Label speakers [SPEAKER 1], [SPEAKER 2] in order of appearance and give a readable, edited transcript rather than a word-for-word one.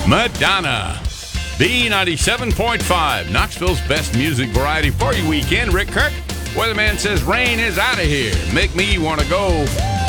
[SPEAKER 1] Madonna. B97.5, Knoxville's best music variety for your weekend. Rick Kirk, weatherman says rain is out of here. Make me want to go